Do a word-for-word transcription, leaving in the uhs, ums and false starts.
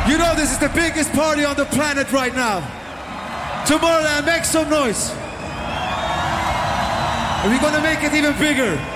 You know this is the biggest party on the planet right now. Tomorrowland, make some noise. And we're gonna make it even bigger.